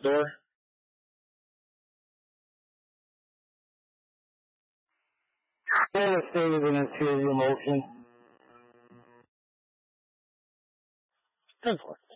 that door? All stated in its motion. 10-4.